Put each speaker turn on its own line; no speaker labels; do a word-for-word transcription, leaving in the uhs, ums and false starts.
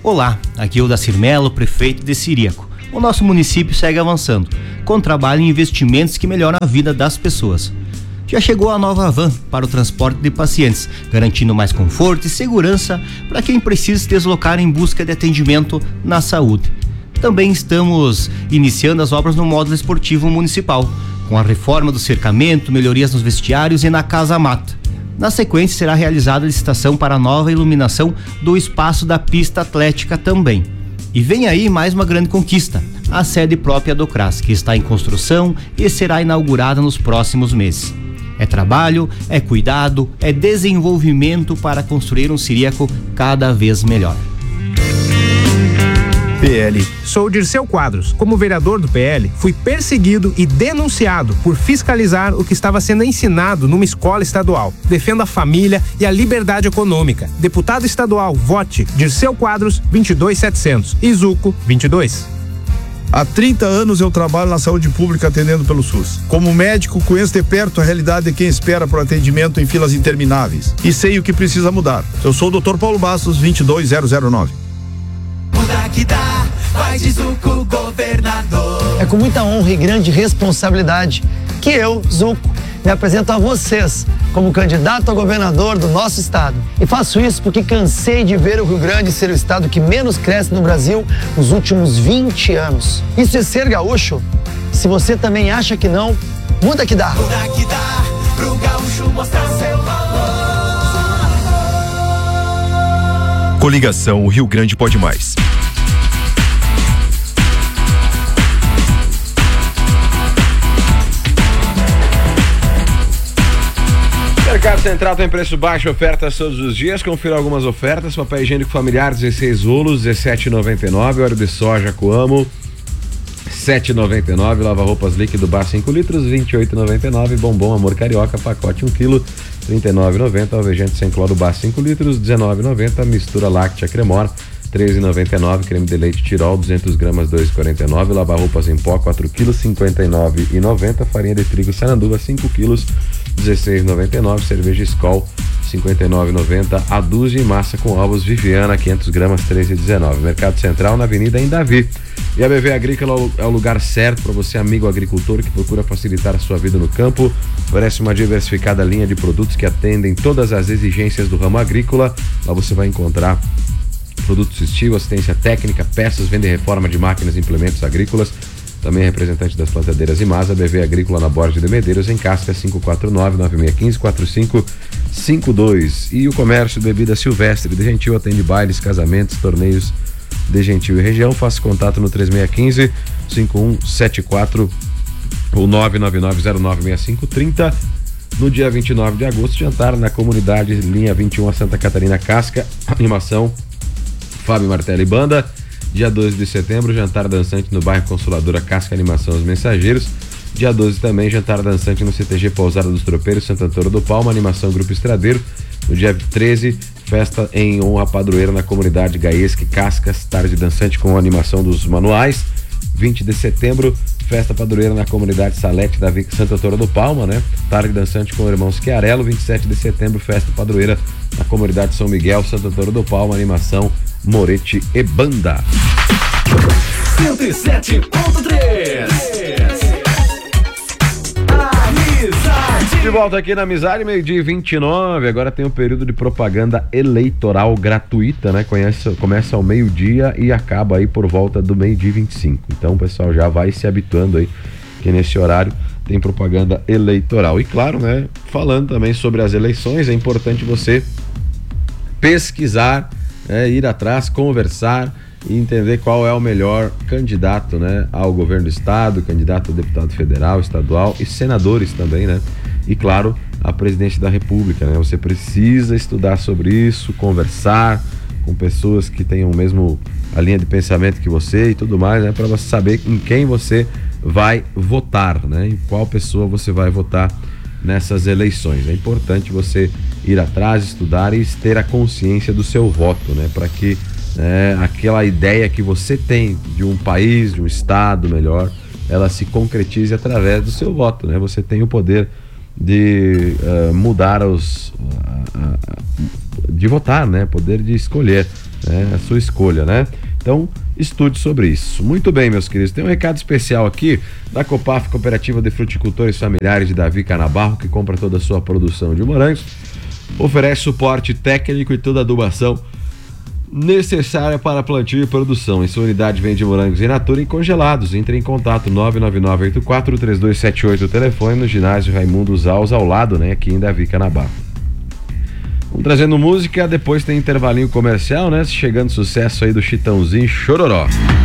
Olá, aqui é o Dacir Melo, prefeito de Ciríaco. O nosso município segue avançando, com trabalho em investimentos que melhoram a vida das pessoas. Já chegou a nova van para o transporte de pacientes, garantindo mais conforto e segurança para quem precisa se deslocar em busca de atendimento na saúde. Também estamos iniciando as obras no módulo esportivo municipal, com a reforma do cercamento, melhorias nos vestiários e na Casa Mata. Na sequência, será realizada a licitação para a nova iluminação do espaço da pista atlética também. E vem aí mais uma grande conquista, a sede própria do C R A S, que está em construção e será inaugurada nos próximos meses. É trabalho, é cuidado, é desenvolvimento para construir um Ciríaco cada vez melhor.
P L. Sou Dirceu Quadros. Como vereador do P L, fui perseguido e denunciado por fiscalizar o que estava sendo ensinado numa escola estadual. Defendo a família e a liberdade econômica. Deputado estadual, vote Dirceu Quadros vinte e dois setecentos. Izuco vinte e dois.
Há trinta anos eu trabalho na saúde pública atendendo pelo SUS. Como médico, conheço de perto a realidade de quem espera por atendimento em filas intermináveis. E sei o que precisa mudar. Eu sou o doutor Paulo Bastos, vinte e dois zero zero nove.
Muda que dá, vai de Zuco, governador.
É com muita honra e grande responsabilidade que eu, Zuco, me apresento a vocês como candidato a governador do nosso estado. E faço isso porque cansei de ver o Rio Grande ser o estado que menos cresce no Brasil nos últimos vinte anos. Isso é ser gaúcho? Se você também acha que não, muda que dá.
Muda que dá, pro gaúcho mostrar seu valor.
Coligação Rio Grande Pode Mais.
Mercado Central tem preço baixo, ofertas todos os dias. Confira algumas ofertas. Papel higiênico familiar dezesseis rolos, dezessete e noventa e nove. Óleo de soja Coamo, sete e noventa e nove. Lava roupas líquido bar cinco litros, vinte e oito e noventa e nove. Bombom Amor Carioca, pacote um quilo, trinta e nove e noventa. Alvejante sem cloro bar cinco litros, dezenove e noventa. Mistura láctea Cremor, treze e noventa e nove. Creme de leite Tirol, duzentas gramas, dois e quarenta e nove. Lava roupas em pó, quatro quilos, cinquenta e nove e noventa. Farinha de trigo Sananduva, cinco quilos, dezesseis e noventa e nove. Cerveja Skol, cinquenta e nove e noventa. A dúzia e massa com ovos Viviana, quinhentas gramas, treze e dezenove. Mercado Central na Avenida em Davi. E a B V Agrícola é o lugar certo para você, amigo agricultor que procura facilitar a sua vida no campo. Oferece uma diversificada linha de produtos que atendem todas as exigências do ramo agrícola. Lá você vai encontrar produtos estilos, assistência técnica, peças, venda e reforma de máquinas e implementos agrícolas. Também é representante das plantadeiras Imasa. B V Agrícola na Borges de Medeiros, em Casca, cinco quatro nove, nove seis um cinco, quatro cinco cinco dois. E o comércio de bebida Silvestre de Gentil atende bailes, casamentos, torneios de Gentil e região. Faça contato no três seis um cinco, cinco um sete quatro ou nove nove nove zero nove seis cinco três zero. No dia vinte e nove de agosto, jantar na comunidade Linha vinte e um, a Santa Catarina Casca. Animação Fábio Martelo e Banda. Dia doze de setembro, jantar dançante no bairro Consoladora Casca, Animação Os Mensageiros. Dia doze também, jantar dançante no C T G Pousada dos Tropeiros, Santo Antônio do Palma, Animação Grupo Estradeiro. No dia treze, festa em honra à padroeira na comunidade Gaesque Cascas, tarde dançante com a animação dos manuais. vinte de setembro, festa padroeira na comunidade Salete da Santo Antônio do Palma, né? Tarde dançante com o irmão Schiarello. vinte e sete de setembro, festa padroeira na comunidade São Miguel, Santo Antônio do Palma, animação Moretti e Banda.
cento e sete ponto três.
De volta aqui na Amizade, meio-dia e vinte e nove. Agora tem um período de propaganda eleitoral gratuita, né? Conhece, começa ao meio-dia e acaba aí por volta do meio-dia e vinte e cinco. Então o pessoal já vai se habituando aí que nesse horário tem propaganda eleitoral. E claro, né? Falando também sobre as eleições, é importante você pesquisar, né, ir atrás, conversar e entender qual é o melhor candidato, né, ao governo do estado, candidato a deputado federal, estadual e senadores também, né? E claro, a presidência da República, né? Você precisa estudar sobre isso, conversar com pessoas que tenham o mesmo a linha de pensamento que você e tudo mais, né, para você saber em quem você vai votar, né? Em qual pessoa você vai votar nessas eleições. É importante você ir atrás, estudar e ter a consciência do seu voto, né? Para que é, aquela ideia que você tem de um país, de um estado melhor, ela se concretize através do seu voto, né? Você tem o poder de uh, mudar os... Uh, uh, de votar, né? Poder de escolher, né? A sua escolha, né? Então, estude sobre isso. Muito bem, meus queridos. Tem um recado especial aqui da Copaf, Cooperativa de Fruticultores Familiares de Davi Canabarro, que compra toda a sua produção de morangos. Oferece suporte técnico e toda a adubação necessária para plantio e produção. Em sua unidade vende morangos in natura e congelados. Entre em contato nove nove nove oito quatro três dois sete oito, o telefone no ginásio Raimundo Zaus, ao lado, né? Aqui em Davi Canabarro. Vamos trazendo música, depois tem intervalinho comercial, né? Chegando sucesso aí do Chitãozinho Chororó.